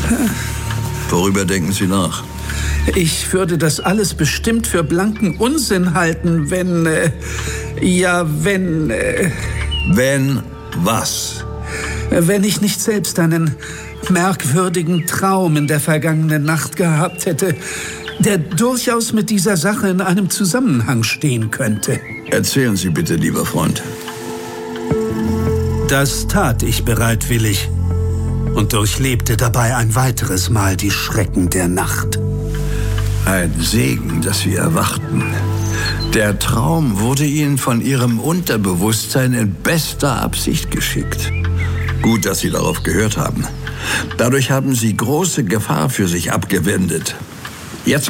Worüber denken Sie nach? Ich würde das alles bestimmt für blanken Unsinn halten, wenn... Wenn was? Wenn ich nicht selbst einen merkwürdigen Traum in der vergangenen Nacht gehabt hätte, der durchaus mit dieser Sache in einem Zusammenhang stehen könnte. Erzählen Sie bitte, lieber Freund. Das tat ich bereitwillig und durchlebte dabei ein weiteres Mal die Schrecken der Nacht. Ein Segen, dass Sie erwachten. Der Traum wurde Ihnen von Ihrem Unterbewusstsein in bester Absicht geschickt. Gut, dass Sie darauf gehört haben. Dadurch haben Sie große Gefahr für sich abgewendet.